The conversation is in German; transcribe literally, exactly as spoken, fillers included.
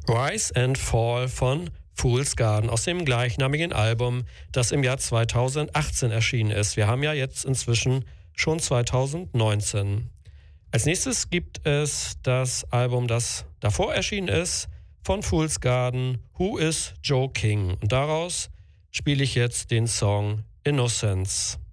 Rise and Fall von Fool's Garden aus dem gleichnamigen Album, das im Jahr zweitausendachtzehn erschienen ist. Wir haben ja jetzt inzwischen schon zweitausendneunzehn. Als nächstes gibt es das Album, das davor erschienen ist, von Fool's Garden, Who is Joe King? Und daraus spiele ich jetzt den Song Innocence.